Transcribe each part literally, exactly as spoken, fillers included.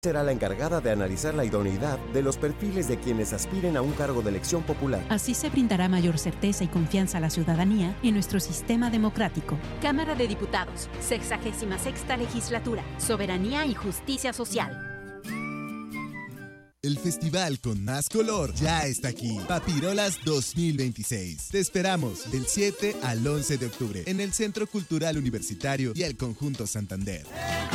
será la encargada de analizar la idoneidad de los perfiles de quienes aspiren a un cargo de elección popular. Así se brindará mayor certeza y confianza a la ciudadanía en nuestro sistema democrático. Cámara de Diputados, sexagésima sexta legislatura, Soberanía y Justicia Social. El festival con más color ya está aquí. Papirolas dos mil veintiséis. Te esperamos del siete al once de octubre en el Centro Cultural Universitario y el Conjunto Santander.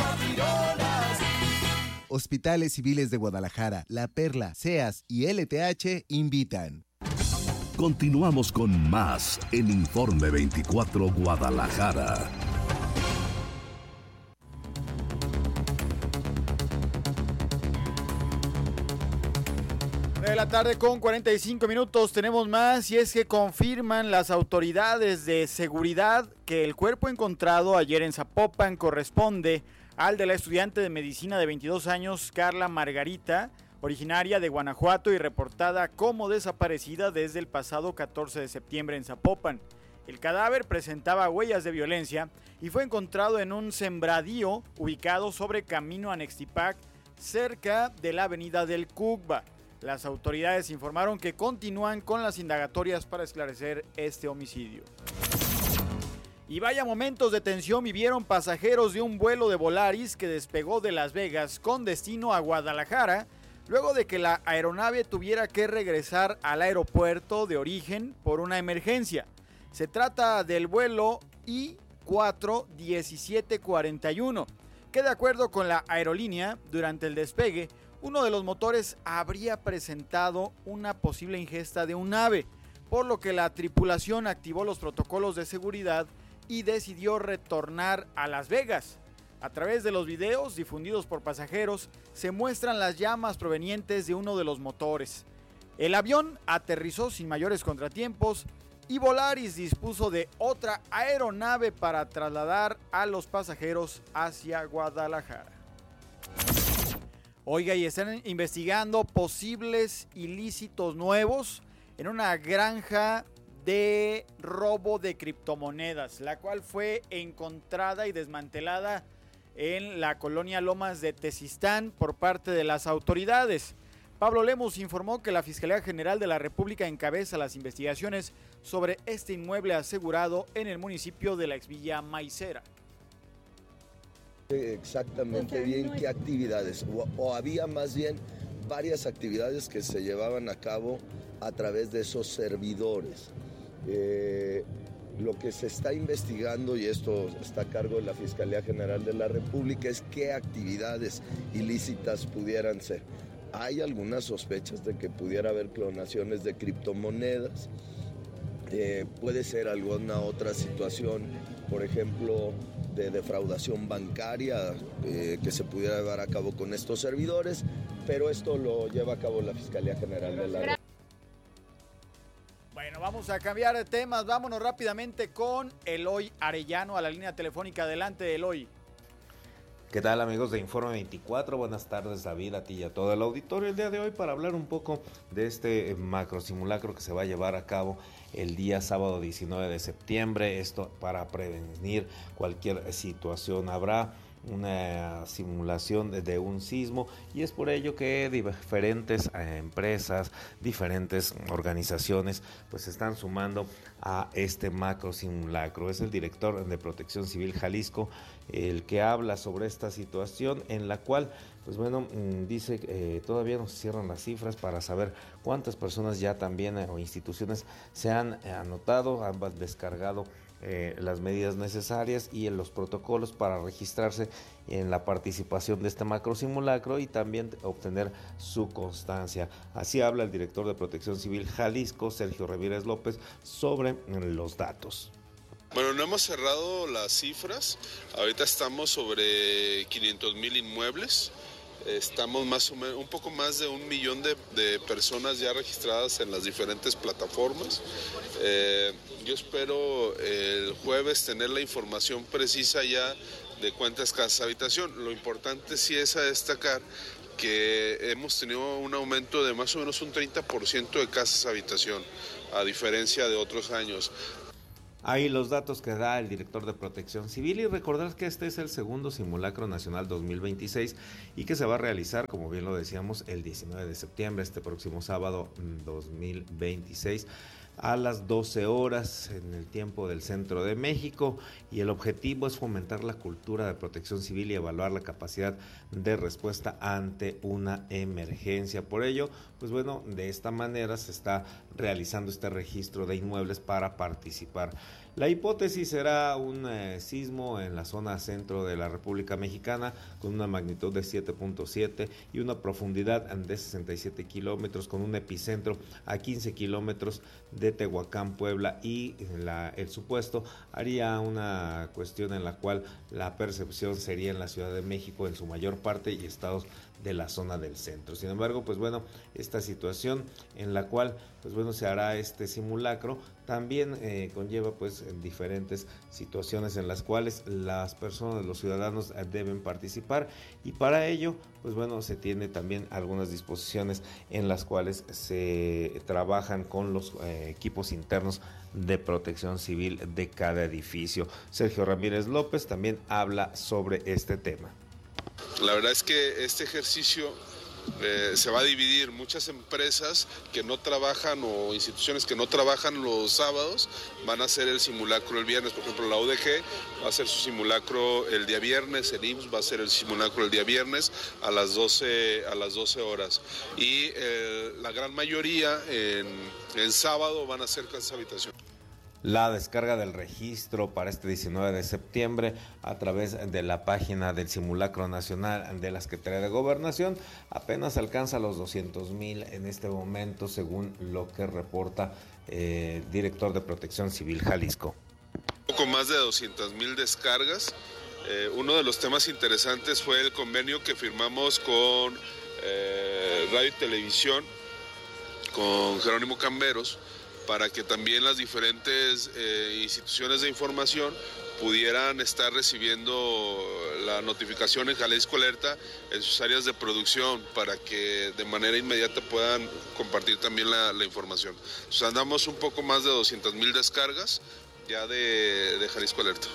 Hospitales Civiles de Guadalajara, La Perla, SEAS y L T H invitan. Continuamos con más en Informe veinticuatro Guadalajara. De la tarde con cuarenta y cinco minutos, tenemos más, y es que confirman las autoridades de seguridad que el cuerpo encontrado ayer en Zapopan corresponde al de la estudiante de medicina de veintidós años, Carla Margarita, originaria de Guanajuato y reportada como desaparecida desde el pasado catorce de septiembre en Zapopan. El cadáver presentaba huellas de violencia y fue encontrado en un sembradío ubicado sobre Camino a Nextipac, cerca de la avenida del Cucba. Las autoridades informaron que continúan con las indagatorias para esclarecer este homicidio. Y vaya momentos de tensión vivieron pasajeros de un vuelo de Volaris que despegó de Las Vegas con destino a Guadalajara, luego de que la aeronave tuviera que regresar al aeropuerto de origen por una emergencia. Se trata del vuelo I cuatro diecisiete cuarenta y uno, que de acuerdo con la aerolínea, durante el despegue, uno de los motores habría presentado una posible ingesta de un ave, por lo que la tripulación activó los protocolos de seguridad y decidió retornar a Las Vegas. A través de los videos difundidos por pasajeros se muestran las llamas provenientes de uno de los motores. El avión aterrizó sin mayores contratiempos y Volaris dispuso de otra aeronave para trasladar a los pasajeros hacia Guadalajara. Oiga, y están investigando posibles ilícitos nuevos en una granja de robo de criptomonedas, la cual fue encontrada y desmantelada en la colonia Lomas de Tezistán por parte de las autoridades. Pablo Lemus informó que la Fiscalía General de la República encabeza las investigaciones sobre este inmueble asegurado en el municipio de la exvilla Maicera. Exactamente bien qué actividades, o, o había más bien varias actividades que se llevaban a cabo a través de esos servidores. Eh, lo que se está investigando, y esto está a cargo de la Fiscalía General de la República, es qué actividades ilícitas pudieran ser. Hay algunas sospechas de que pudiera haber clonaciones de criptomonedas, eh, puede ser alguna otra situación, por ejemplo, de defraudación bancaria eh, que se pudiera llevar a cabo con estos servidores, pero esto lo lleva a cabo la Fiscalía General de la República. Bueno, vamos a cambiar de temas, vámonos rápidamente con Eloy Arellano a la línea telefónica. Adelante, Eloy. ¿Qué tal, amigos de Informe veinticuatro? Buenas tardes, David, a ti y a todo el auditorio el día de hoy para hablar un poco de este macro simulacro que se va a llevar a cabo el día sábado diecinueve de septiembre, esto para prevenir cualquier situación. Habrá una simulación de, de un sismo y es por ello que diferentes eh, empresas, diferentes organizaciones pues se están sumando a este macro simulacro. Es el director de Protección Civil Jalisco el que habla sobre esta situación, en la cual pues bueno, dice que eh, todavía no se cierran las cifras para saber cuántas personas ya también eh, o instituciones se han eh, anotado, han descargado Eh, las medidas necesarias y en los protocolos para registrarse en la participación de este macro simulacro y también obtener su constancia. Así habla el director de Protección Civil Jalisco, Sergio Ramírez López, sobre los datos. Bueno, no hemos cerrado las cifras, ahorita estamos sobre quinientos mil inmuebles. Estamos más o menos, un poco más de un millón de, de personas ya registradas en las diferentes plataformas. Eh, yo espero el jueves tener la información precisa ya de cuántas casas habitación. Lo importante sí es a destacar que hemos tenido un aumento de más o menos un treinta por ciento de casas habitación, a diferencia de otros años. Ahí los datos que da el director de Protección Civil, y recordar que este es el segundo simulacro nacional dos mil veintiséis y que se va a realizar, como bien lo decíamos, el diecinueve de septiembre, este próximo sábado dos mil veintiséis, a las doce horas en el tiempo del centro de México, y el objetivo es fomentar la cultura de protección civil y evaluar la capacidad de respuesta ante una emergencia. Por ello, pues bueno, de esta manera se está realizando este registro de inmuebles para participar. La hipótesis será un eh, sismo en la zona centro de la República Mexicana con una magnitud de siete punto siete y una profundidad de sesenta y siete kilómetros, con un epicentro a quince kilómetros de Tehuacán, Puebla, y la, el supuesto haría una cuestión en la cual la percepción sería en la Ciudad de México en su mayor parte y estados de la zona del centro. Sin embargo, pues bueno, esta situación en la cual pues bueno se hará este simulacro también eh, conlleva pues diferentes situaciones en las cuales las personas, los ciudadanos deben participar, y para ello pues bueno se tiene también algunas disposiciones en las cuales se trabajan con los eh, equipos internos de protección civil de cada edificio. Sergio Ramírez López también habla sobre este tema. La verdad es que este ejercicio eh, se va a dividir. Muchas empresas que no trabajan o instituciones que no trabajan los sábados van a hacer el simulacro el viernes. Por ejemplo, la U D G va a hacer su simulacro el día viernes, el I M S S va a hacer el simulacro el día viernes a las doce, a las doce horas. Y eh, la gran mayoría en, en sábado van a hacer casas habitación. La descarga del registro para este diecinueve de septiembre a través de la página del Simulacro Nacional de la Secretaría de Gobernación apenas alcanza los doscientos mil en este momento, según lo que reporta el eh, director de Protección Civil Jalisco. Un poco más de doscientas mil descargas. Eh, uno de los temas interesantes fue el convenio que firmamos con eh, Radio y Televisión, con Jerónimo Camberos, para que también las diferentes eh, instituciones de información pudieran estar recibiendo la notificación en Jalisco Alerta en sus áreas de producción, para que de manera inmediata puedan compartir también la, la información. Entonces andamos un poco más de doscientas mil descargas ya de, de Jalisco Alerta.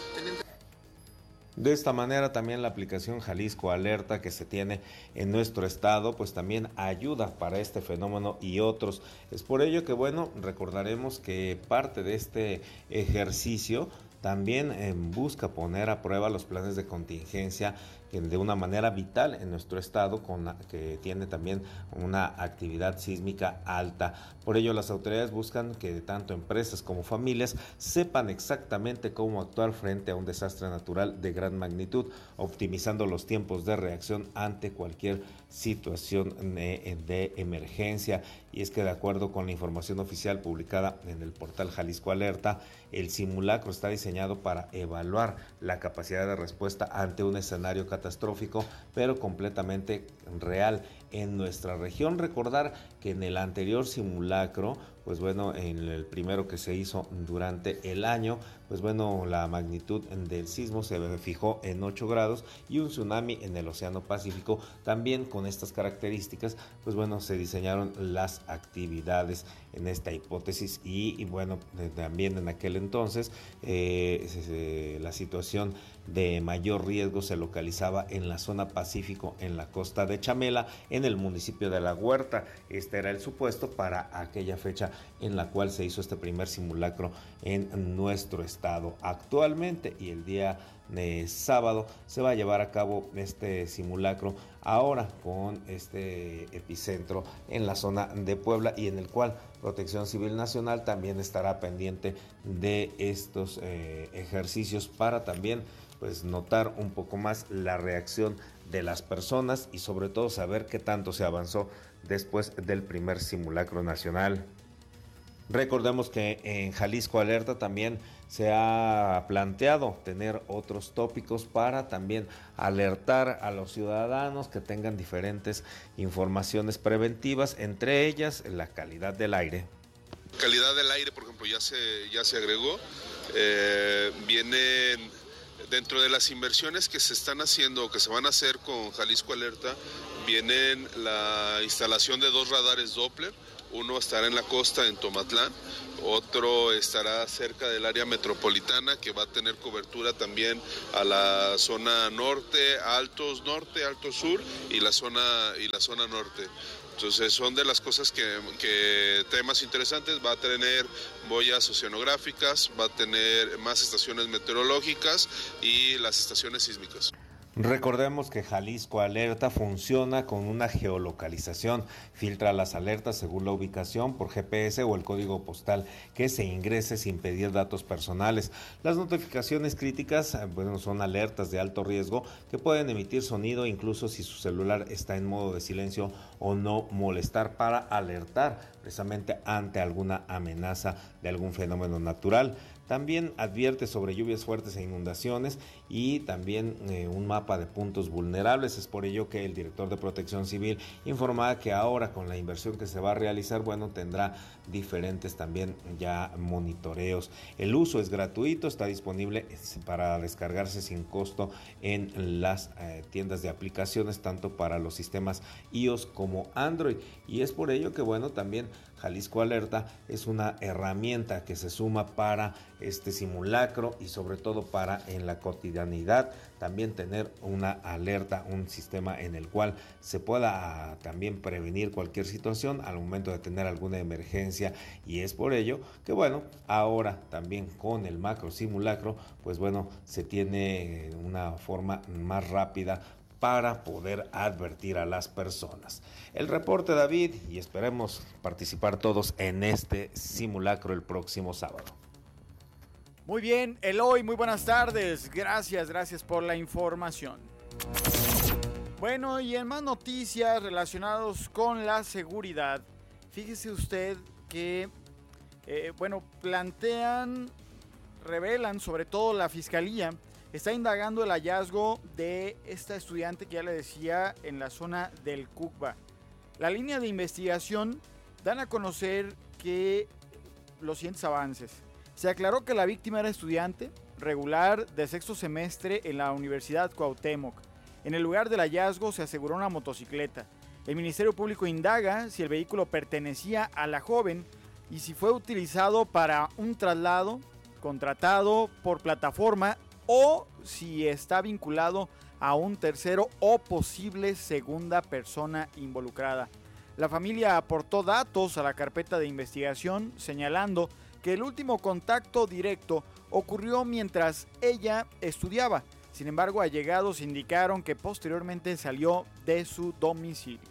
De esta manera también la aplicación Jalisco Alerta que se tiene en nuestro estado pues también ayuda para este fenómeno y otros. Es por ello que bueno, recordaremos que parte de este ejercicio también eh, busca poner a prueba los planes de contingencia de una manera vital en nuestro estado, con la, que tiene también una actividad sísmica alta. Por ello, las autoridades buscan que tanto empresas como familias sepan exactamente cómo actuar frente a un desastre natural de gran magnitud, optimizando los tiempos de reacción ante cualquier situación de, de emergencia. Y es que de acuerdo con la información oficial publicada en el portal Jalisco Alerta, el simulacro está diseñado para evaluar la capacidad de respuesta ante un escenario catastrófico, pero completamente real en nuestra región. Recordar que en el anterior simulacro, pues bueno, en el primero que se hizo durante el año, pues bueno, la magnitud del sismo se fijó en ocho grados y un tsunami en el Océano Pacífico también con estas características, pues bueno, se diseñaron las actividades en esta hipótesis y, y bueno, también en aquel entonces eh, se, la situación de mayor riesgo se localizaba en la zona Pacífico, en la costa de Chamela, en el municipio de La Huerta. Este era el supuesto para aquella fecha en la cual se hizo este primer simulacro en nuestro estado. Actualmente y el día de sábado se va a llevar a cabo este simulacro ahora con este epicentro en la zona de Puebla, y en el cual Protección Civil Nacional también estará pendiente de estos eh, ejercicios para también pues notar un poco más la reacción de las personas y sobre todo saber qué tanto se avanzó después del primer simulacro nacional. Recordemos que en Jalisco Alerta también se ha planteado tener otros tópicos para también alertar a los ciudadanos que tengan diferentes informaciones preventivas, entre ellas la calidad del aire. Calidad del aire, por ejemplo, ya se, ya se agregó. Eh, vienen dentro de las inversiones que se están haciendo o que se van a hacer con Jalisco Alerta, vienen la instalación de dos radares Doppler, Uno estará en la costa, en Tomatlán, otro estará cerca del área metropolitana, que va a tener cobertura también a la zona norte, Altos Norte, Altos Sur y la zona, y la zona norte. Entonces son de las cosas que, que temas interesantes. Va a tener boyas oceanográficas, va a tener más estaciones meteorológicas y las estaciones sísmicas. Recordemos que Jalisco Alerta funciona con una geolocalización, filtra las alertas según la ubicación por G P S o el código postal que se ingrese sin pedir datos personales. Las notificaciones críticas, bueno, son alertas de alto riesgo que pueden emitir sonido incluso si su celular está en modo de silencio o no molestar, para alertar precisamente ante alguna amenaza de algún fenómeno natural. También advierte sobre lluvias fuertes e inundaciones y también eh, un mapa de puntos vulnerables. Es por ello que el director de Protección Civil informaba que ahora, con la inversión que se va a realizar, bueno, tendrá diferentes también ya monitoreos. El uso es gratuito, está disponible para descargarse sin costo en las eh, tiendas de aplicaciones, tanto para los sistemas iOS como Android. Y es por ello que, bueno, también Jalisco Alerta es una herramienta que se suma para este simulacro y sobre todo para en la cotidianidad también tener una alerta, un sistema en el cual se pueda también prevenir cualquier situación al momento de tener alguna emergencia. Y es por ello que, bueno, ahora también con el macro simulacro, pues bueno, se tiene una forma más rápida para poder advertir a las personas. El reporte, David, y esperemos participar todos en este simulacro el próximo sábado. Muy bien, Eloy, muy buenas tardes. Gracias, gracias por la información. Bueno, y en más noticias relacionadas con la seguridad, fíjese usted que, eh, bueno, plantean, revelan, sobre todo la Fiscalía, está indagando el hallazgo de esta estudiante que ya le decía en la zona del Cucba. La línea de investigación dan a conocer que los siguientes avances. Se aclaró que la víctima era estudiante regular de sexto semestre en la Universidad Cuauhtémoc. En el lugar del hallazgo se aseguró una motocicleta. El Ministerio Público indaga si el vehículo pertenecía a la joven y si fue utilizado para un traslado contratado por plataforma o si está vinculado a un tercero o posible segunda persona involucrada. La familia aportó datos a la carpeta de investigación, señalando que el último contacto directo ocurrió mientras ella estudiaba. Sin embargo, allegados indicaron que posteriormente salió de su domicilio.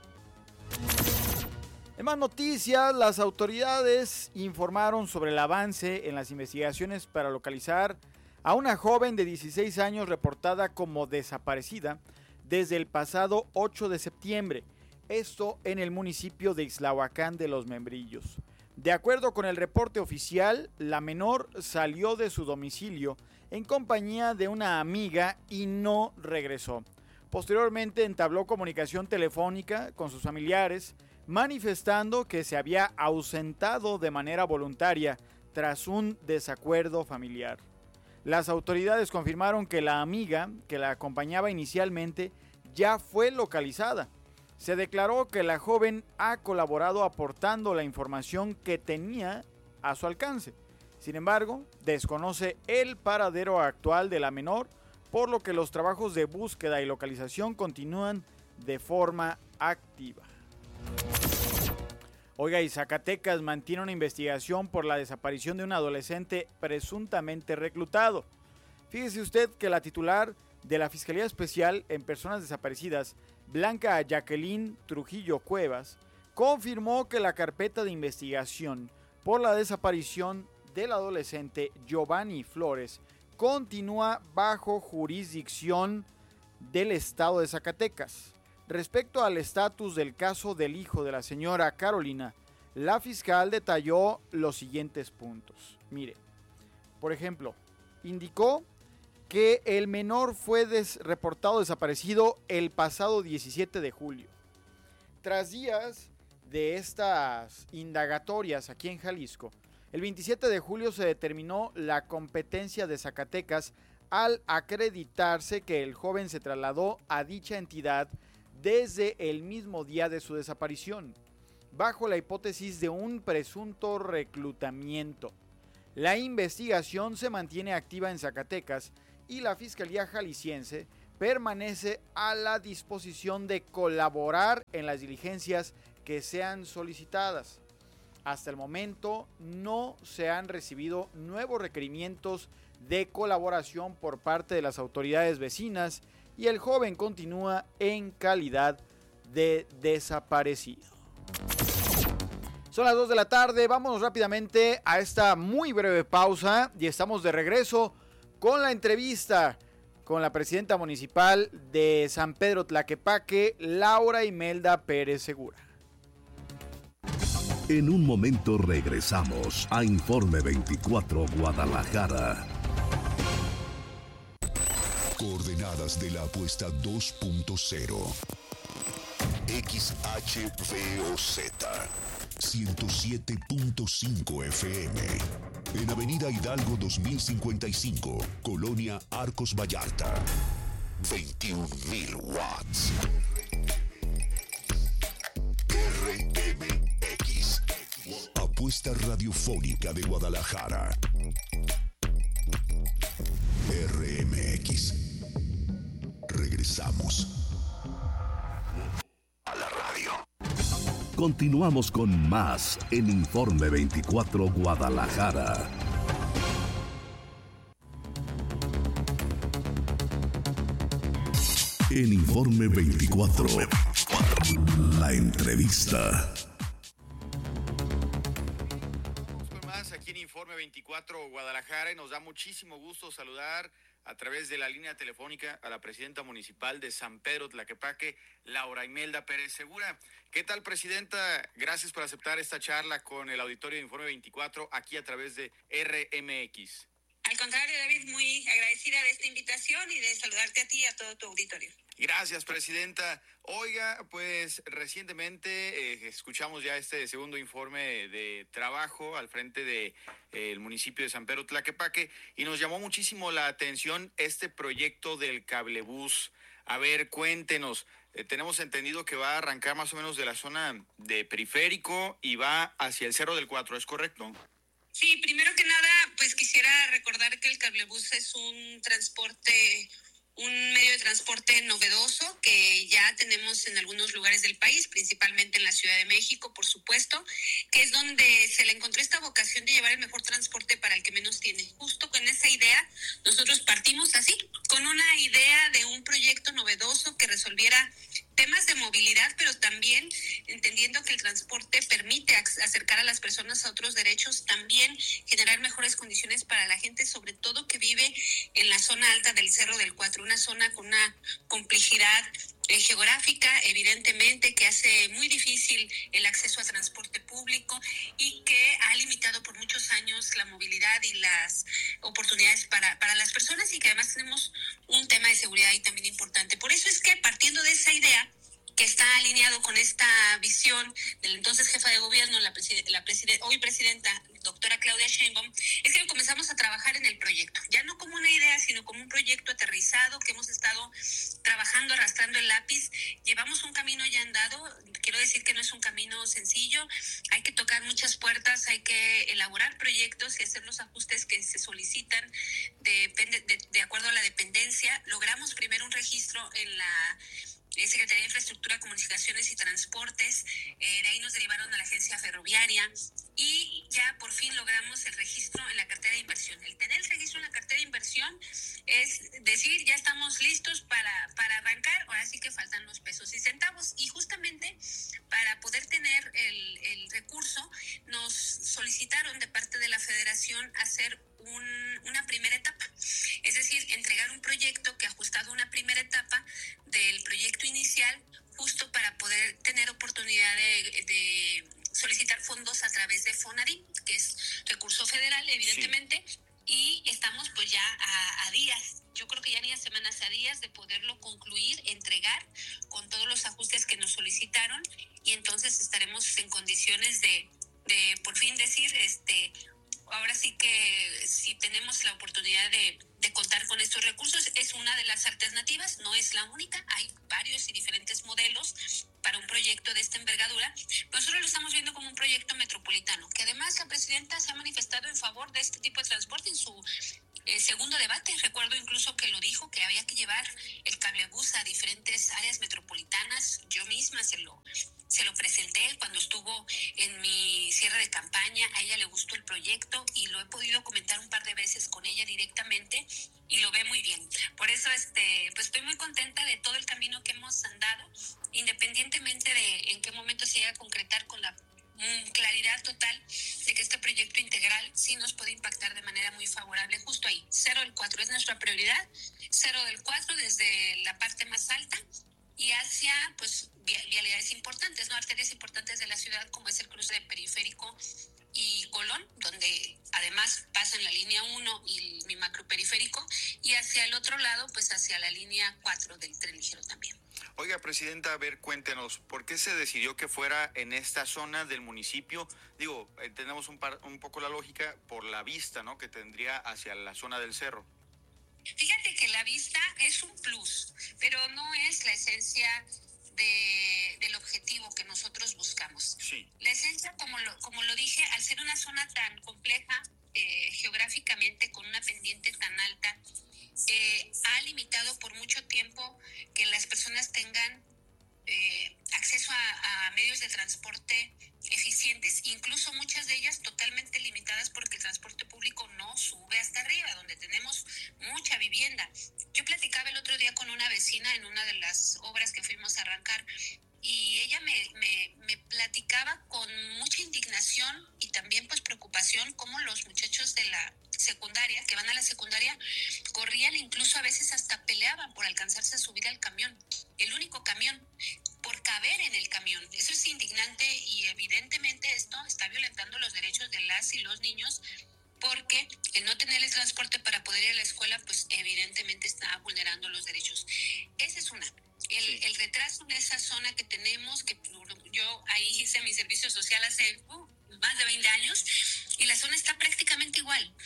En más noticias, las autoridades informaron sobre el avance en las investigaciones para localizar a una joven de dieciséis años reportada como desaparecida desde el pasado ocho de septiembre, esto en el municipio de Ixtlahuacán de los Membrillos. De acuerdo con el reporte oficial, la menor salió de su domicilio en compañía de una amiga y no regresó. Posteriormente entabló comunicación telefónica con sus familiares, manifestando que se había ausentado de manera voluntaria tras un desacuerdo familiar. Las autoridades confirmaron que la amiga que la acompañaba inicialmente ya fue localizada. Se declaró que la joven ha colaborado aportando la información que tenía a su alcance. Sin embargo, desconoce el paradero actual de la menor, por lo que los trabajos de búsqueda y localización continúan de forma activa. Oiga, y Zacatecas mantiene una investigación por la desaparición de un adolescente presuntamente reclutado. Fíjese usted que la titular de la Fiscalía Especial en Personas Desaparecidas, Blanca Jacqueline Trujillo Cuevas, confirmó que la carpeta de investigación por la desaparición del adolescente Giovanni Flores continúa bajo jurisdicción del estado de Zacatecas. Respecto al estatus del caso del hijo de la señora Carolina, la fiscal detalló los siguientes puntos. Mire, por ejemplo, indicó que el menor fue des- reportado desaparecido el pasado diecisiete de julio. Tras días de estas indagatorias aquí en Jalisco, el veintisiete de julio se determinó la competencia de Zacatecas al acreditarse que el joven se trasladó a dicha entidad desde el mismo día de su desaparición. bajo la hipótesis de un presunto reclutamiento. La investigación se mantiene activa en Zacatecas y la Fiscalía Jalisciense permanece a la disposición de colaborar en las diligencias que sean solicitadas. Hasta el momento no se han recibido nuevos requerimientos de colaboración por parte de las autoridades vecinas y el joven continúa en calidad de desaparecido. Son las dos de la tarde, vámonos rápidamente a esta muy breve pausa y estamos de regreso con la entrevista con la presidenta municipal de San Pedro Tlaquepaque, Laura Imelda Pérez Segura. En un momento regresamos a Informe veinticuatro Guadalajara. Coordenadas de la apuesta dos punto cero. X H V O Z ciento siete punto cinco F M. En Avenida Hidalgo dos mil cincuenta y cinco, Colonia Arcos Vallarta. veintiún mil watts. R M X. Apuesta radiofónica de Guadalajara. R M X. Regresamos a la radio. Continuamos con más en Informe veinticuatro Guadalajara. En Informe veinticuatro, la entrevista. Con más aquí en Informe veinticuatro Guadalajara y nos da muchísimo gusto saludar a través de la línea telefónica a la presidenta municipal de San Pedro Tlaquepaque, Laura Imelda Pérez Segura. ¿Qué tal, presidenta? Gracias por aceptar esta charla con el auditorio de Informe veinticuatro aquí a través de R M X. Al contrario, David, muy agradecida de esta invitación y de saludarte a ti y a todo tu auditorio. Gracias, presidenta. Oiga, pues recientemente eh, escuchamos ya este segundo informe de trabajo al frente de eh, el municipio de San Pedro Tlaquepaque y nos llamó muchísimo la atención este proyecto del cablebús. A ver, cuéntenos. Eh, tenemos entendido que va a arrancar más o menos de la zona de Periférico y va hacia el Cerro del Cuatro, ¿es correcto? Sí, primero que nada, pues quisiera recordar que el cablebús es un transporte, un medio de transporte novedoso que ya tenemos en algunos lugares del país, principalmente en la Ciudad de México, por supuesto, que es donde se le encontró esta vocación de llevar el mejor transporte para el que menos tiene. Justo con esa idea, nosotros partimos así, con una idea de un proyecto novedoso que resolviera temas de movilidad, pero también entendiendo que el transporte permite acercar a las personas a otros derechos, también generar mejores condiciones para la gente, sobre todo que vive en la zona alta del Cerro del Cuatro, una zona con una complejidad eh, geográfica, evidentemente, que hace muy difícil el acceso a transporte público y que ha limitado por muchos años la movilidad y las oportunidades para, para las personas, y que además tenemos un tema de seguridad ahí también importante. Por eso es que, partiendo de esa idea, que está alineado con esta visión del entonces jefa de gobierno, la, preside, la preside, hoy presidenta, doctora Claudia Sheinbaum, es que comenzamos a trabajar en el proyecto, ya no como una idea, sino como un proyecto aterrizado que hemos estado trabajando, arrastrando el lápiz. Llevamos un camino ya andado, quiero decir que no es un camino sencillo, hay que tocar muchas puertas, hay que elaborar proyectos y hacer los ajustes que se solicitan de, de, de acuerdo a la dependencia. Logramos primero un registro en la Secretaría de Infraestructura, Comunicaciones y Transportes, eh, de ahí nos derivaron a la agencia ferroviaria y ya por fin logramos el registro en la cartera de inversión. El tener el registro en la cartera de inversión es decir, ya estamos listos para, para arrancar, ahora sí que faltan los pesos y centavos, y justamente para poder tener el, el recurso nos solicitaron de parte de la Federación hacer un, una primera etapa, es decir, entregar un proyecto que ajustado a una primera etapa del proyecto inicial, justo para poder tener oportunidad de, de solicitar fondos a través de FONADIM, que es recurso federal, evidentemente, sí. Y estamos pues ya a, a días, yo creo que ya ni a semanas, a días de poderlo concluir, entregar con todos los ajustes que nos solicitaron, y entonces estaremos en condiciones de, de por fin decir, este, ahora sí que si tenemos la oportunidad de, de contar con estos recursos, es una de las alternativas, no es la única, hay varios y diferentes modelos para un proyecto de esta envergadura, nosotros lo estamos viendo como un proyecto metropolitano, que además la presidenta se ha manifestado en favor de este tipo de transporte en su eh, segundo debate. Recuerdo incluso que lo dijo, que había que llevar el cablebús a diferentes áreas metropolitanas. Yo misma se lo... Se lo presenté cuando estuvo en mi cierre de campaña, a ella le gustó el proyecto y lo he podido comentar un par de veces con ella directamente y lo ve muy bien. Por eso este, pues estoy muy contenta de todo el camino que hemos andado, independientemente de en qué momento se llegue a concretar, con la mm, claridad total de que este proyecto integral sí nos puede impactar de manera muy favorable justo ahí. Cero del cuatro es nuestra prioridad, cero del cuatro desde la parte más alta y hacia pues vialidades importantes, ¿no? Arterias importantes de la ciudad, como es el cruce de Periférico y Colón, donde además pasan la línea uno y mi macroperiférico, y hacia el otro lado, pues hacia la línea cuatro del tren ligero también. Oiga, presidenta, a ver, cuéntenos, ¿por qué se decidió que fuera en esta zona del municipio? Digo, entendemos un, par, un poco la lógica por la vista, ¿no?, que tendría hacia la zona del cerro. Fíjate que la vista es un plus, pero no es la esencia de, del objetivo que nosotros buscamos. Sí. La esencia, como lo, como lo dije, al ser una zona tan compleja eh, geográficamente, con una pendiente tan alta, eh, ha limitado por mucho tiempo que las personas tengan eh, acceso a, a medios de transporte eficientes, incluso muchas de ellas totalmente limitadas porque el transporte público no sube hasta arriba, donde tenemos mucha vivienda. Yo platicaba el otro día con una vecina en una de las obras que fuimos a arrancar y ella me, me, me platicaba con mucha indignación y también pues preocupación cómo los muchachos de la secundaria, que van a la secundaria, corrían, incluso a veces hasta peleaban por alcanzarse a subir al camión, el único camión, por caber en el camión. Eso es indignante y evidentemente esto está violentando los derechos de las y los niños, porque el no tener el transporte para poder ir a la escuela, pues evidentemente está vulnerando los derechos. Esa es una. El, sí. el retraso en esa zona que tenemos, que yo ahí hice mi servicio social hace uh, más de veinte años, y la zona está prácticamente igual.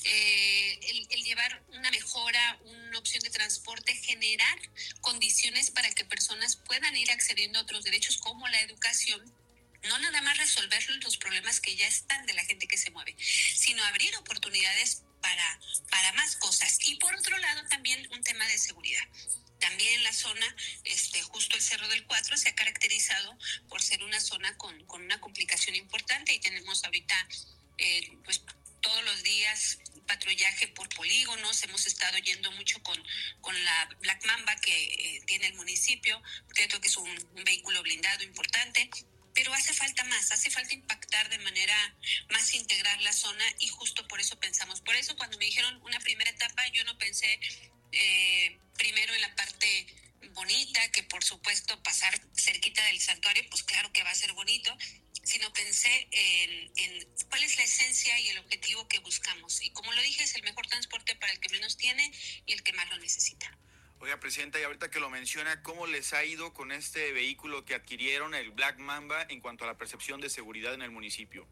Eh, el, el llevar una mejora, una opción de transporte, generar condiciones para que personas puedan ir accediendo a otros derechos como la educación, no nada más resolver los problemas que ya están de la gente que se mueve, sino abrir oportunidades para, para más cosas. Y por otro lado también un tema de seguridad. También la zona, este, justo el Cerro del Cuatro, se ha caracterizado por ser una zona con, con una complicación importante y tenemos ahorita eh, pues todos los días patrullaje por polígonos. Hemos estado yendo mucho con, con la Black Mamba que eh, tiene el municipio, creo que es un, un vehículo blindado importante, pero hace falta más, hace falta impactar de manera más integral la zona y justo por eso pensamos. Por eso cuando me dijeron una primera etapa, yo no pensé eh, primero en la parte bonita, que por supuesto pasar cerquita del santuario, pues claro que va a ser bonito, sino pensé en, en cuál es la esencia y el objetivo que buscamos. Y como lo dije, es el mejor transporte para el que menos tiene y el que más lo necesita. Oiga, presidenta, y ahorita que lo menciona, ¿cómo les ha ido con este vehículo que adquirieron, el Black Mamba, en cuanto a la percepción de seguridad en el municipio?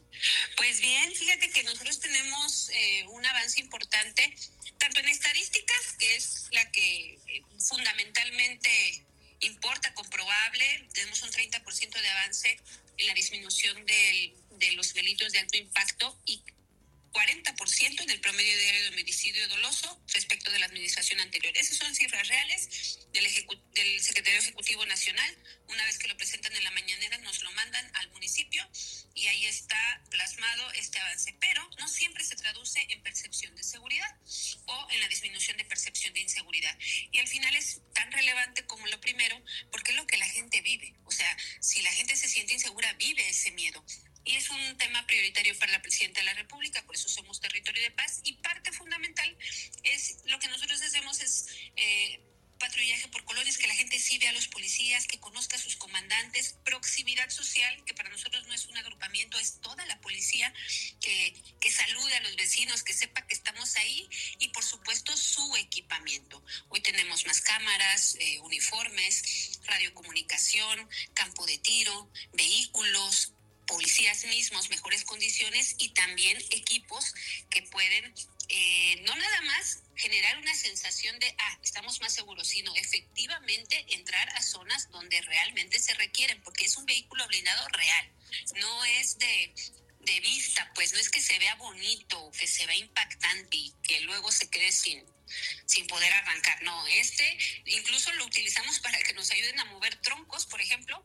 Pues bien, fíjate que nosotros tenemos eh, un avance importante, tanto en estadísticas, que es la que eh, fundamentalmente importa, comprobable. Tenemos un treinta por ciento de avance en la disminución del, de los delitos de alto impacto y cuarenta por ciento en el promedio diario de homicidio doloso respecto de la administración anterior. Esas son cifras reales del, ejecu- del Secretario Ejecutivo Nacional. Una vez que lo presentan en la mañanera, nos lo mandan al municipio y ahí está plasmado este avance. Pero no siempre se traduce en percepción de seguridad o en la disminución de percepción de inseguridad. Y al final es tan relevante como lo primero, porque es lo que la gente vive. O sea, si la gente se siente insegura, vive ese miedo. Y es un tema prioritario para la Presidenta de la República, por eso somos territorio de paz. Y parte fundamental es lo que nosotros hacemos es eh, patrullaje por colonias, que la gente sí vea a los policías, que conozca a sus comandantes, proximidad social, que para nosotros no es un agrupamiento, es toda la policía, que, que salude a los vecinos, que sepa que estamos ahí y por supuesto su equipamiento. Hoy tenemos más cámaras, eh, uniformes, radiocomunicación, campo de tiro, vehículos, policías mismos, mejores condiciones y también equipos que pueden eh, no nada más generar una sensación de, ah, estamos más seguros, sino efectivamente entrar a zonas donde realmente se requieren, porque es un vehículo blindado real, no es de, de vista, pues no es que se vea bonito, que se vea impactante y que luego se quede sin, sin poder arrancar. No, este incluso lo utilizamos para que nos ayuden a mover troncos, por ejemplo,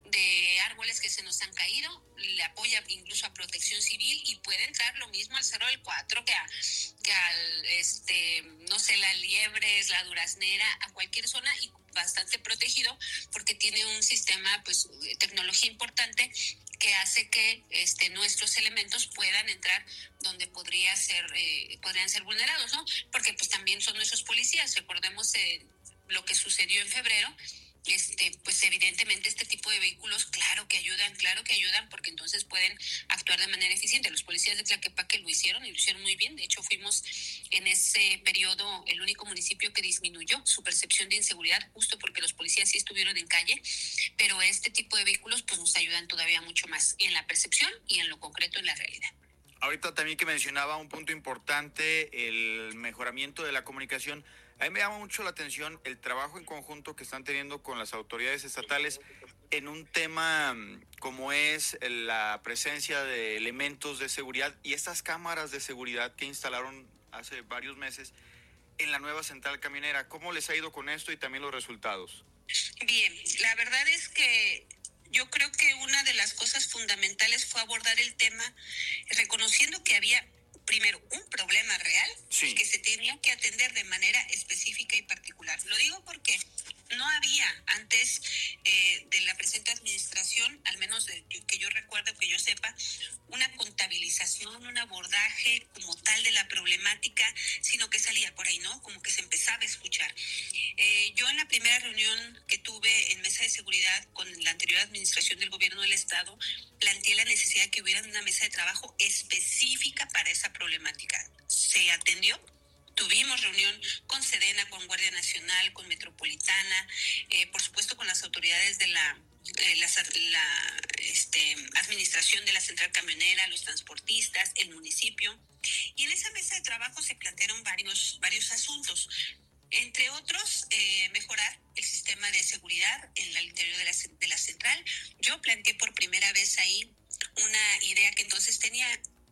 de árboles que se nos han caído, le apoya incluso a Protección Civil y puede entrar lo mismo al Cerro del Cuatro que a, que al, este, no sé, las Liebres, la Duraznera, a cualquier zona y bastante protegido porque tiene un sistema, pues, de tecnología importante que hace que este, nuestros elementos puedan entrar donde podría ser, eh, podrían ser vulnerados, ¿no? Porque pues también son nuestros policías. Recordemos eh, lo que sucedió en febrero. Este, pues evidentemente este tipo de vehículos, claro que ayudan, claro que ayudan, porque entonces pueden actuar de manera eficiente. Los policías de Tlaquepaque lo hicieron y lo hicieron muy bien. De hecho, fuimos en ese periodo el único municipio que disminuyó su percepción de inseguridad, justo porque los policías sí estuvieron en calle, pero este tipo de vehículos pues nos ayudan todavía mucho más en la percepción y en lo concreto en la realidad. Ahorita también que mencionaba un punto importante, el mejoramiento de la comunicación. A mí me llama mucho la atención el trabajo en conjunto que están teniendo con las autoridades estatales en un tema como es la presencia de elementos de seguridad y estas cámaras de seguridad que instalaron hace varios meses en la nueva central camionera. ¿Cómo les ha ido con esto y también los resultados? Bien, la verdad es que yo creo que una de las cosas fundamentales fue abordar el tema reconociendo que había, primero, un problema real sí. que se tenía que atender de manera específica y particular. Lo digo porque no había antes eh, de la presente administración, al menos de, que yo recuerdo, que yo sepa, una contabilización, un abordaje como tal de la problemática, sino que salía por ahí, ¿no? Como que se empezaba a escuchar. Eh, yo en la primera reunión que tuve en mesa de seguridad con la anterior administración del gobierno del estado, planteé la necesidad de que hubiera una mesa de trabajo específica para esa problemática. Se atendió. Tuvimos reunión con Sedena, con Guardia Nacional, con Metropolitana, eh, por supuesto con las autoridades de la, eh, la, la este, administración de la central camionera, los transportistas, el municipio. Y en esa mesa de trabajo se plantearon varios, varios asuntos. Entre otros, eh, mejorar el sistema de seguridad en el interior de la, de la central. Yo planteé por primera vez ahí una idea que entonces tenía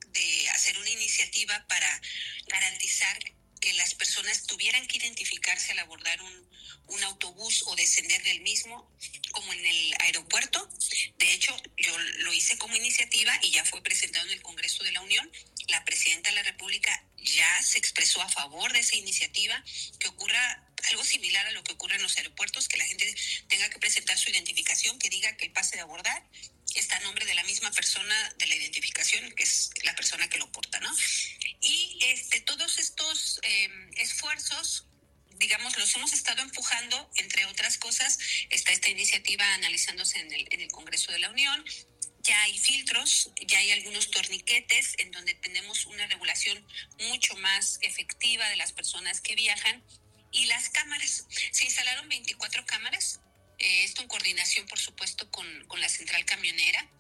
de hacer una iniciativa para garantizar que las personas tuvieran que identificarse al abordar un, un autobús o descender del mismo, como en el aeropuerto. De hecho, yo lo hice como iniciativa y ya fue presentado en el Congreso de la Unión. La Presidenta de la República ya se expresó a favor de esa iniciativa, que ocurra algo similar a lo que ocurre en los aeropuertos, que la gente tenga que presentar su identificación, que diga que el pase de abordar está a nombre de la misma persona de la identificación, que es la persona que lo porta, ¿no? Y este, todos estos eh, esfuerzos, digamos, los hemos estado empujando, entre otras cosas, está esta iniciativa analizándose en el, en el Congreso de la Unión. Ya hay filtros, ya hay algunos torniquetes en donde tenemos una regulación mucho más efectiva de las personas que viajan. Y las cámaras, se instalaron veinticuatro cámaras, eh, esto en coordinación, por supuesto, con, con la central camionera.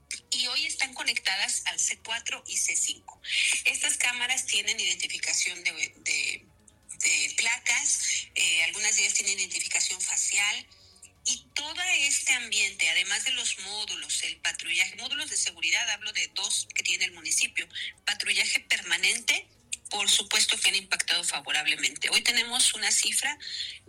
Y hoy están conectadas al C cuatro y C cinco. Estas cámaras tienen identificación de, de, de placas, eh, algunas de ellas tienen identificación facial. Y todo este ambiente, además de los módulos, el patrullaje, módulos de seguridad, hablo de dos que tiene el municipio, patrullaje permanente, por supuesto que han impactado favorablemente. Hoy tenemos una cifra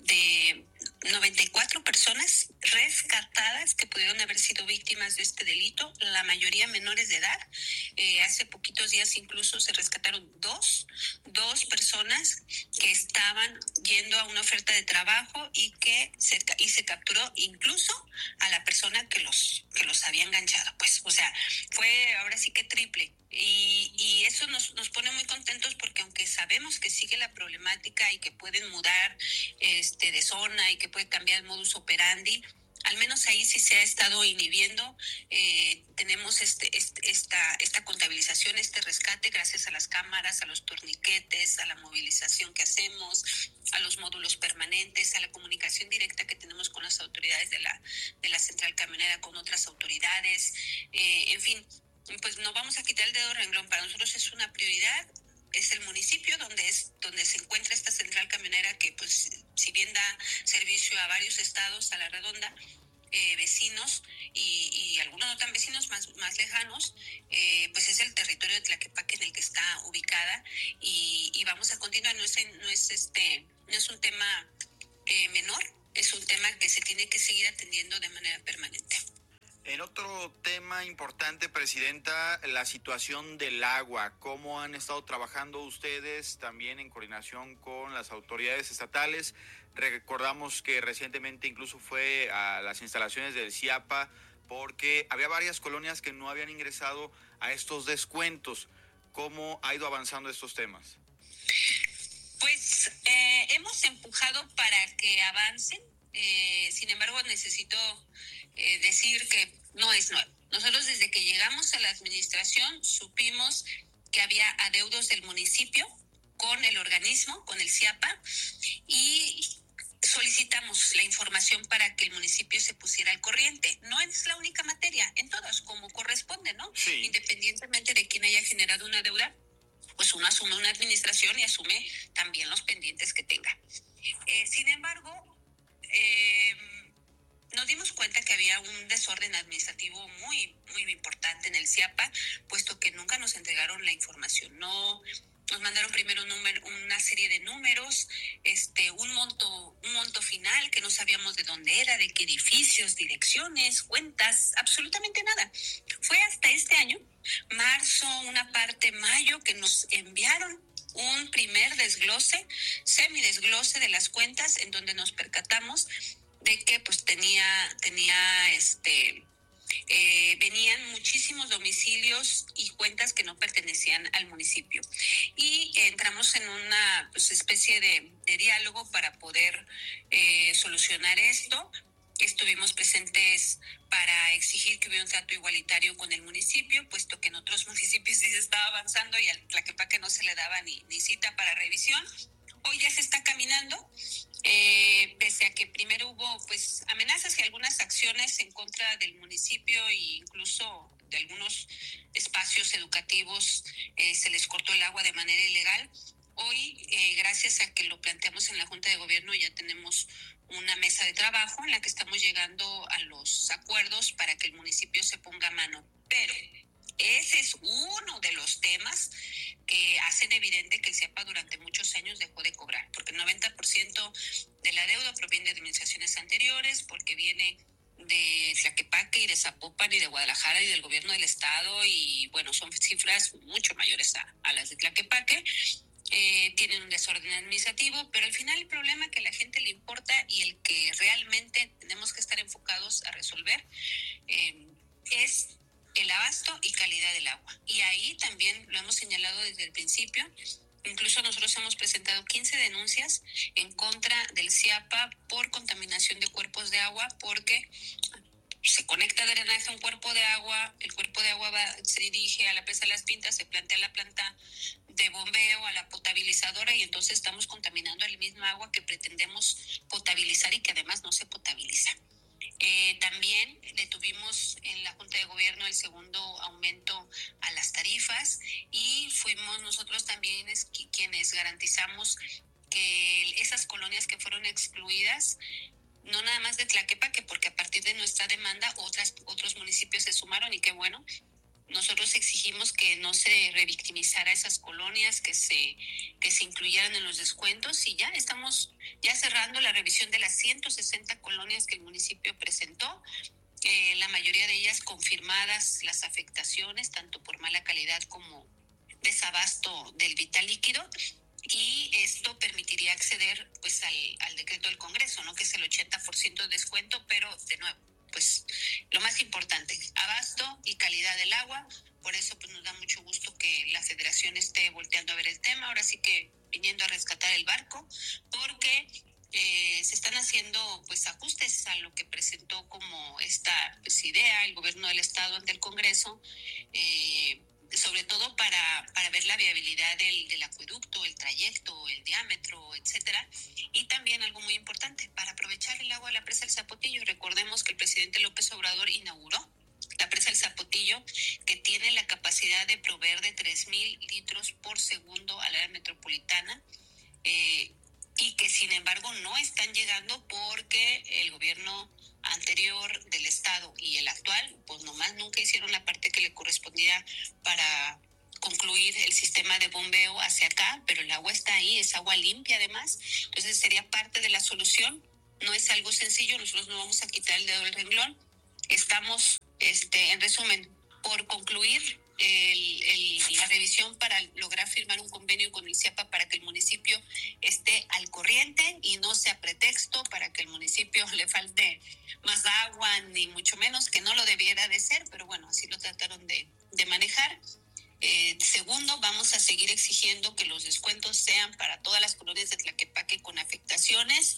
de noventa y cuatro personas rescatadas que pudieron haber sido víctimas de este delito, la mayoría menores de edad. Eh, hace poquitos días incluso se rescataron dos, dos personas que estaban yendo a una oferta de trabajo y que se, y se capturó incluso a la persona que los, que los había enganchado. Pues, o sea, fue ahora sí que triple. Y, y eso nos, nos pone muy contentos porque aunque sabemos que sigue la problemática y que pueden mudar este, de zona y que puede cambiar el modus operandi, al menos ahí sí se ha estado inhibiendo. Eh, tenemos este, este, esta, esta contabilización, este rescate gracias a las cámaras, a los torniquetes, a la movilización que hacemos, a los módulos permanentes, a la comunicación directa que tenemos con las autoridades de la, de la central camionera, con otras autoridades, eh, en fin. Pues no vamos a quitar el dedo renglón, para nosotros es una prioridad. es el municipio donde es donde se encuentra esta central camionera que, pues, si bien da servicio a varios estados a la redonda, eh, vecinos y, y algunos no tan vecinos, más, más lejanos, eh, pues es el territorio de Tlaquepaque en el que está ubicada y, y vamos a continuar. No es, no es, este, no es un tema eh, menor, es un tema que se tiene que seguir atendiendo de manera permanente. En otro tema importante, Presidenta, la situación del agua. ¿Cómo han estado trabajando ustedes también en coordinación con las autoridades estatales? Recordamos que recientemente incluso fue a las instalaciones del CIAPA porque había varias colonias que no habían ingresado a estos descuentos. ¿Cómo ha ido avanzando estos temas? Pues eh, hemos empujado para que avancen. Eh, sin embargo, necesito eh, decir que no es nuevo. Nosotros desde que llegamos a la administración supimos que había adeudos del municipio con el organismo, con el CIAPA, y solicitamos la información para que el municipio se pusiera al corriente. No es la única materia, en todas, como corresponde, ¿no? Sí. Independientemente de quién haya generado una deuda, pues uno asume una administración y asume también los pendientes que tenga. Eh, sin embargo, eh, nos dimos cuenta que había un desorden administrativo muy, muy importante en el CIAPA, puesto que nunca nos entregaron la información. No, nos mandaron primero un número, una serie de números, este, un monto, un monto final que no sabíamos de dónde era, de qué edificios, direcciones, cuentas, absolutamente nada. Fue hasta este año, marzo, una parte mayo, que nos enviaron un primer desglose, semidesglose de las cuentas, en donde nos percatamos de que pues tenía, tenía este, eh, venían muchísimos domicilios y cuentas que no pertenecían al municipio. Y entramos en una pues, especie de, de diálogo para poder eh, solucionar esto. Estuvimos presentes para exigir que hubiera un trato igualitario con el municipio, puesto que en otros municipios sí se estaba avanzando y a Tlaquepaque no se le daba ni, ni cita para revisión. Hoy ya se está caminando, eh, pese a que primero hubo pues amenazas y algunas acciones en contra del municipio e incluso de algunos espacios educativos, eh, se les cortó el agua de manera ilegal. Hoy, eh, gracias a que lo planteamos en la Junta de Gobierno, ya tenemos una mesa de trabajo en la que estamos llegando a los acuerdos para que el municipio se ponga a mano. Pero ese es uno de los temas que hacen evidente que el CIAPA durante muchos años dejó de cobrar, porque el noventa por ciento de la deuda proviene de administraciones anteriores, porque viene de Tlaquepaque y de Zapopan y de Guadalajara y del gobierno del estado, y bueno, son cifras mucho mayores a, a las de Tlaquepaque. Eh, tienen un desorden administrativo, pero al final el problema que a la gente le importa y el que realmente tenemos que estar enfocados a resolver eh, es el abasto y calidad del agua. Y ahí también lo hemos señalado desde el principio. Incluso nosotros hemos presentado quince denuncias en contra del CIAPA por contaminación de cuerpos de agua, porque se conecta de drenaje a un cuerpo de agua, el cuerpo de agua va, se dirige a la presa de las Pintas, se plantea la planta de bombeo, a la potabilizadora, y entonces estamos contaminando el mismo agua que pretendemos potabilizar y que además no se potabiliza. Eh, también detuvimos en la Junta de Gobierno el segundo aumento a las tarifas y fuimos nosotros también es, quienes garantizamos que esas colonias que fueron excluidas, no nada más de Tlaquepaque, porque a partir de nuestra demanda otras, otros municipios se sumaron, y qué bueno. Nosotros exigimos que no se revictimizara esas colonias, que se, que se incluyeran en los descuentos, y ya estamos ya cerrando la revisión de las ciento sesenta colonias que el municipio presentó, eh, la mayoría de ellas confirmadas las afectaciones, tanto por mala calidad como desabasto del vital líquido, y esto permitiría acceder pues al, al decreto del Congreso, ¿no? Que es el ochenta por ciento de descuento, pero de nuevo, pues lo más importante, abasto y calidad del agua. Por eso pues nos da mucho gusto que la Federación esté volteando a ver el tema, ahora sí que viniendo a rescatar el barco, porque eh, se están haciendo pues ajustes a lo que presentó como esta pues, idea el gobierno del estado ante el Congreso, eh, sobre todo para, para ver la viabilidad del, del acueducto, el trayecto, el diámetro, etcétera. Y también algo muy importante, para aprovechar el agua de la presa del Zapotillo. Recordemos que el presidente López Obrador inauguró la presa el Zapotillo, que tiene la capacidad de proveer de tres mil litros por segundo al área metropolitana, eh, y que sin embargo no están llegando porque el gobierno anterior del estado y el actual, pues nomás nunca hicieron la parte que le correspondía para concluir el sistema de bombeo hacia acá, pero el agua está ahí, es agua limpia además, entonces sería parte de la solución. No es algo sencillo, nosotros no vamos a quitar el dedo del renglón. Estamos, este, en resumen, por concluir el, el, la revisión para lograr firmar un convenio con el CIAPA para que el municipio esté al corriente y no sea pretexto para que el municipio le falte más agua, ni mucho menos, que no lo debiera de ser, pero bueno, así lo trataron de, de manejar. Eh, segundo, vamos a seguir exigiendo que los descuentos sean para todas las colonias de Tlaquepaque con afectaciones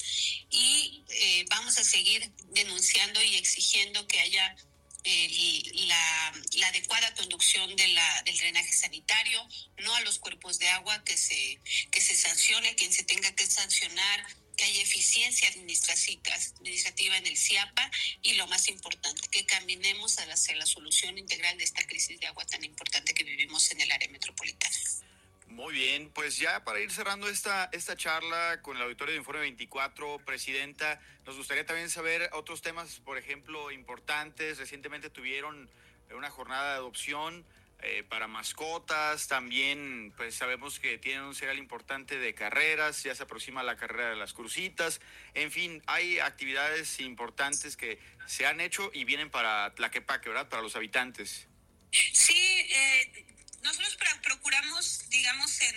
y eh, vamos a seguir denunciando y exigiendo que haya eh, la, la adecuada conducción de la, del drenaje sanitario, no a los cuerpos de agua, que se, que se sancione quien se tenga que sancionar, que haya eficiencia administrativa en el CIAPA y lo más importante, que caminemos hacia la solución integral de esta crisis de agua tan importante que vivimos en el área metropolitana. Muy bien, pues ya para ir cerrando esta, esta charla con el auditorio de Informe veinticuatro, Presidenta, nos gustaría también saber otros temas, por ejemplo, importantes. Recientemente tuvieron una jornada de adopción Eh, para mascotas, también pues sabemos que tienen un serial importante de carreras, ya se aproxima la carrera de las crucitas, en fin, hay actividades importantes que se han hecho y vienen para Tlaquepaque, ¿verdad? Para los habitantes. Sí, eh, nosotros procuramos, digamos, en,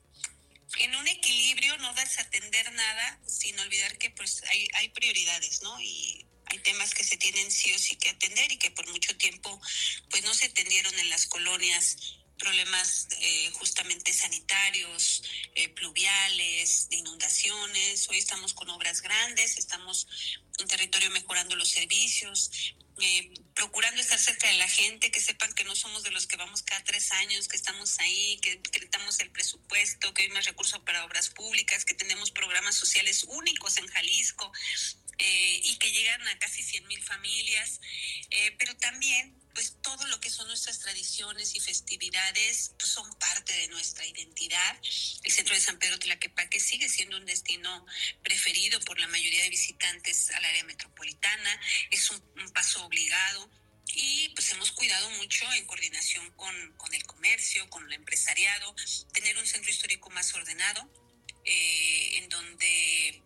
en un equilibrio, no desatender nada, sin olvidar que pues hay, hay prioridades, ¿no? Y hay temas que se tienen sí o sí que atender y que por mucho tiempo pues no se atendieron en las colonias, problemas eh, justamente sanitarios, eh, pluviales, de inundaciones. Hoy estamos con obras grandes, estamos en territorio mejorando los servicios, eh, procurando estar cerca de la gente, que sepan que no somos de los que vamos cada tres años, que estamos ahí, que decretamos el presupuesto, que hay más recursos para obras públicas, que tenemos programas sociales únicos en Jalisco, Eh, y que llegan a casi cien mil familias, eh, pero también pues todo lo que son nuestras tradiciones y festividades pues, son parte de nuestra identidad. El centro de San Pedro Tlaquepaque sigue siendo un destino preferido por la mayoría de visitantes al área metropolitana, es un, un paso obligado y pues hemos cuidado mucho en coordinación con, con el comercio, con el empresariado, tener un centro histórico más ordenado, eh, en donde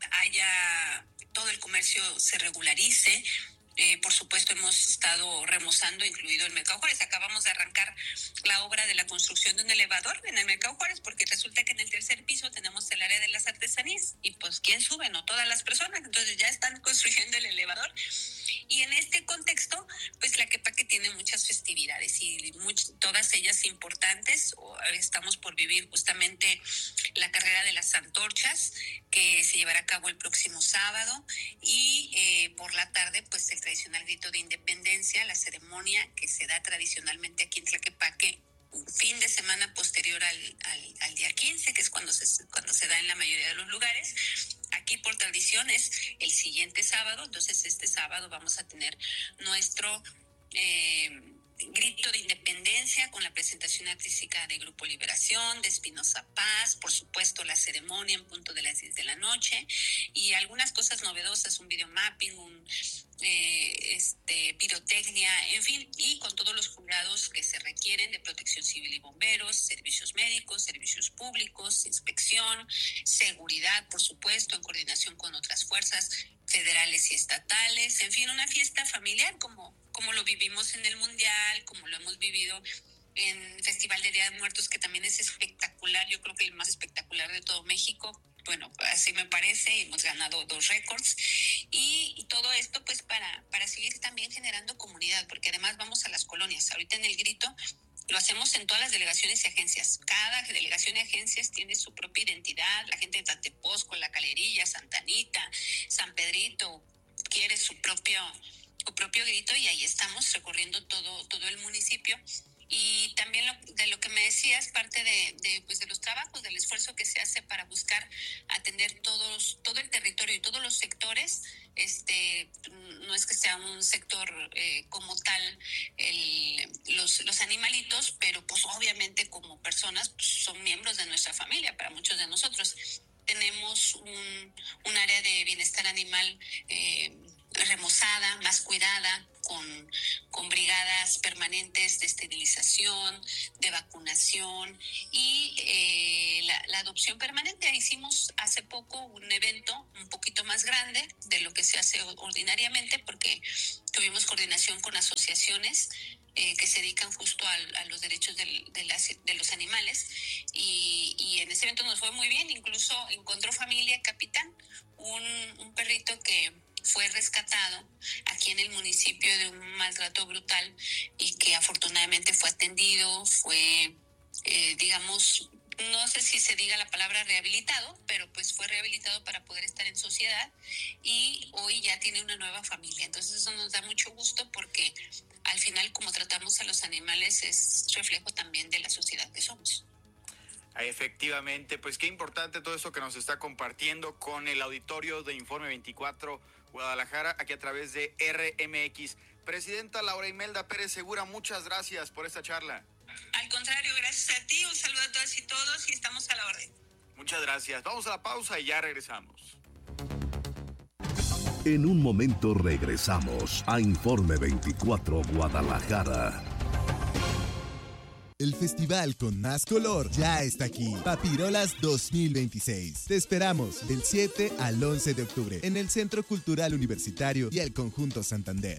haya todo el comercio se regularice. Eh, por supuesto hemos estado remozando, incluido el Mercado Juárez. Acabamos de arrancar la obra de la construcción de un elevador en el Mercado Juárez, porque resulta que en el tercer piso tenemos el área de las artesanías y pues ¿quién sube? No todas las personas, entonces ya están construyendo el elevador. Y en este contexto, pues Tlaquepaque tiene muchas festividades y much, todas ellas importantes. Estamos por vivir justamente la carrera de las antorchas, que se llevará a cabo el próximo sábado, y eh, por la tarde, pues el tradicional grito de independencia, la ceremonia que se da tradicionalmente aquí en Tlaquepaque, un fin de semana posterior al, al, al día quince, que es cuando se, cuando se da en la mayoría de los lugares. Aquí por tradición es el siguiente sábado, entonces este sábado vamos a tener nuestro eh, grito de independencia con la presentación artística de Grupo Liberación, de Espinosa Paz, por supuesto la ceremonia en punto de las diez de la noche y algunas cosas novedosas, un video mapping, un eh, este, pirotecnia, en fin, y con todos los jurados que se requieren de protección civil y bomberos, servicios médicos, servicios públicos, inspección, seguridad, por supuesto, en coordinación con otras fuerzas federales y estatales, en fin, una fiesta familiar como, como lo vivimos en el Mundial, como lo hemos vivido en Festival de Día de Muertos, que también es espectacular, yo creo que el más espectacular de todo México. Bueno, así me parece, hemos ganado dos récords y, y todo esto pues para, para seguir también generando comunidad, porque además vamos a las colonias. Ahorita en el grito lo hacemos en todas las delegaciones y agencias. Cada delegación y agencias tiene su propia identidad. La gente de Tatepozco, La Calerilla, Santa Anita, San Pedrito quiere su propio, su propio grito y ahí estamos recorriendo todo, todo el municipio. Y también lo, de lo que me decías, parte de, de, pues de los trabajos, del esfuerzo que se hace para buscar atender todos, todo el territorio y todos los sectores. Este, no es que sea un sector eh, como tal el, los, los animalitos, pero pues obviamente como personas pues, son miembros de nuestra familia para muchos de nosotros. Tenemos un, un área de bienestar animal eh, remozada, más cuidada, con, con brigadas permanentes de esterilización, de vacunación y eh, la, la adopción permanente. Hicimos hace poco un evento un poquito más grande de lo que se hace ordinariamente porque tuvimos coordinación con asociaciones eh, que se dedican justo a, a los derechos del, de, las, de los animales y, y en ese evento nos fue muy bien. Incluso encontró familia Capitán, un, un perrito que fue rescatado aquí en el municipio de un maltrato brutal y que afortunadamente fue atendido, fue, eh, digamos, no sé si se diga la palabra rehabilitado, pero pues fue rehabilitado para poder estar en sociedad y hoy ya tiene una nueva familia. Entonces eso nos da mucho gusto porque al final como tratamos a los animales es reflejo también de la sociedad que somos. Efectivamente, pues qué importante todo eso que nos está compartiendo con el auditorio de Informe veinticuatro Guadalajara, aquí a través de R M X. Presidenta Laura Imelda Pérez Segura, muchas gracias por esta charla. Al contrario, gracias a ti, un saludo a todas y todos y estamos a la orden. Muchas gracias, vamos a la pausa y ya regresamos. En un momento regresamos a Informe veinticuatro Guadalajara. El festival con más color ya está aquí. Papirolas dos mil veintiséis. Te esperamos del siete al once de octubre en el Centro Cultural Universitario y el Conjunto Santander.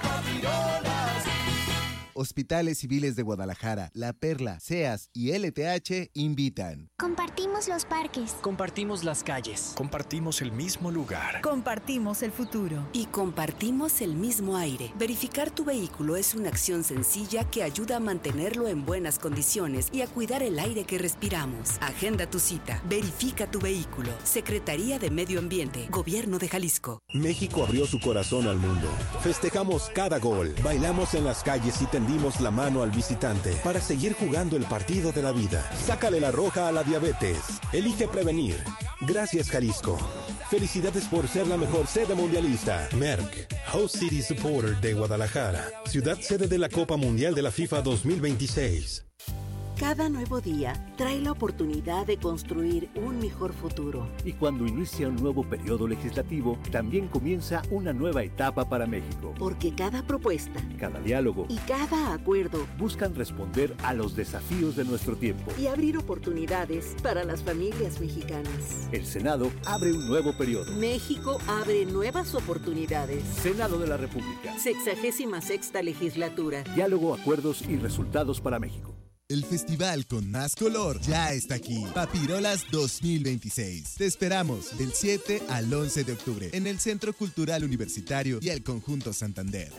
Hospitales Civiles de Guadalajara, La Perla, SEAS y L T H invitan. Compartimos los parques. Compartimos las calles. Compartimos el mismo lugar. Compartimos el futuro. Y compartimos el mismo aire. Verificar tu vehículo es una acción sencilla que ayuda a mantenerlo en buenas condiciones y a cuidar el aire que respiramos. Agenda tu cita. Verifica tu vehículo. Secretaría de Medio Ambiente. Gobierno de Jalisco. México abrió su corazón al mundo. Festejamos cada gol. Bailamos en las calles y tendimos la mano al visitante para seguir jugando el partido de la vida. Sácale la roja a la diabetes. Elige prevenir. Gracias, Jalisco. Felicidades por ser la mejor sede mundialista. Merck, Host City Supporter de Guadalajara, ciudad sede de la Copa Mundial de la FIFA dos mil veintiséis. Cada nuevo día trae la oportunidad de construir un mejor futuro. Y cuando inicia un nuevo periodo legislativo, también comienza una nueva etapa para México. Porque cada propuesta, cada diálogo y cada acuerdo buscan responder a los desafíos de nuestro tiempo y abrir oportunidades para las familias mexicanas. El Senado abre un nuevo periodo. México abre nuevas oportunidades. Senado de la República. Sexagésima sexta legislatura. Diálogo, acuerdos y resultados para México. El festival con más color ya está aquí. Papirolas dos mil veintiséis. Te esperamos del siete al once de octubre en el Centro Cultural Universitario y el Conjunto Santander.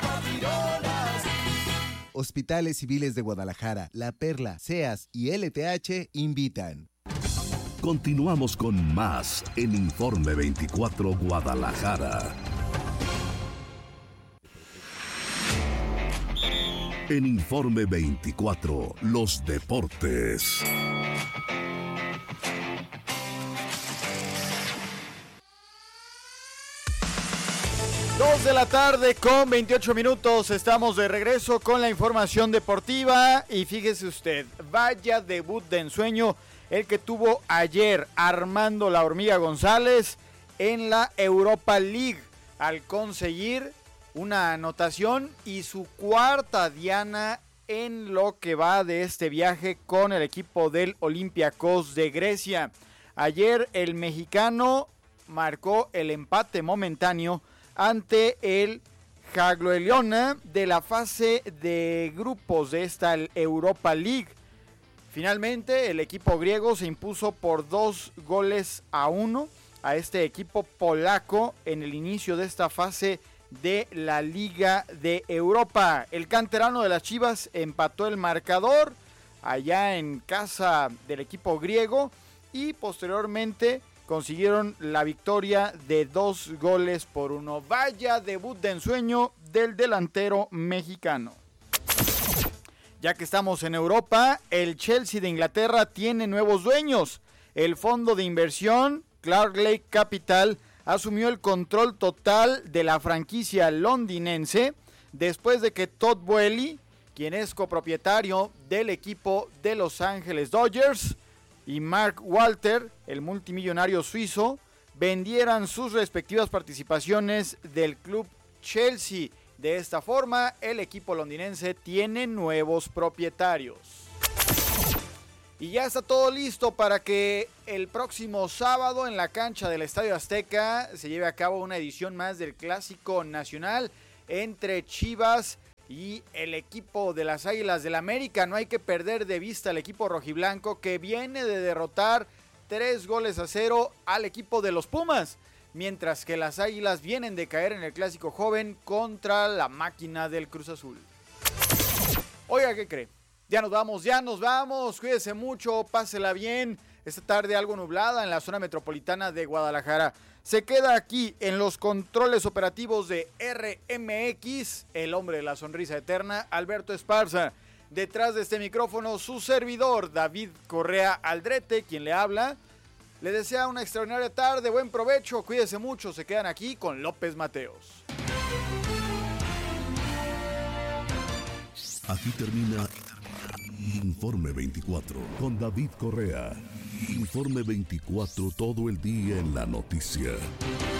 Hospitales Civiles de Guadalajara, La Perla, SEAS y L T H invitan. Continuamos con más en Informe veinticuatro Guadalajara. En Informe veinticuatro, los deportes. Dos de la tarde con veintiocho minutos, estamos de regreso con la información deportiva y fíjese usted, vaya debut de ensueño el que tuvo ayer Armando La Hormiga González en la Europa League al conseguir una anotación y su cuarta diana en lo que va de este viaje con el equipo del Olympiacos de Grecia. Ayer el mexicano marcó el empate momentáneo ante el Jagiellonian de la fase de grupos de esta Europa League. Finalmente el equipo griego se impuso por dos goles a uno a este equipo polaco en el inicio de esta fase de la Liga de Europa. El canterano de las Chivas empató el marcador allá en casa del equipo griego y posteriormente consiguieron la victoria de dos goles por uno. Vaya debut de ensueño del delantero mexicano. Ya que estamos en Europa, el Chelsea de Inglaterra tiene nuevos dueños. El fondo de inversión Clark Lake Capital asumió el control total de la franquicia londinense después de que Todd Boehly, quien es copropietario del equipo de Los Ángeles Dodgers, y Mark Walter, el multimillonario suizo, vendieran sus respectivas participaciones del club Chelsea. De esta forma, el equipo londinense tiene nuevos propietarios. Y ya está todo listo para que el próximo sábado en la cancha del Estadio Azteca se lleve a cabo una edición más del Clásico Nacional entre Chivas y el equipo de las Águilas del América. No hay que perder de vista al equipo rojiblanco, que viene de derrotar tres goles a cero al equipo de los Pumas, mientras que las Águilas vienen de caer en el Clásico Joven contra la máquina del Cruz Azul. Oiga, ¿qué cree? Ya nos vamos, ya nos vamos. Cuídese mucho, pásela bien. Esta tarde algo nublada en la zona metropolitana de Guadalajara. Se queda aquí en los controles operativos de R M X, el hombre de la sonrisa eterna, Alberto Esparza. Detrás de este micrófono, su servidor, David Correa Aldrete, quien le habla. Le desea una extraordinaria tarde, buen provecho, cuídese mucho. Se quedan aquí con López Mateos. Aquí termina Informe veinticuatro con David Correa. Informe veinticuatro, todo el día en la noticia.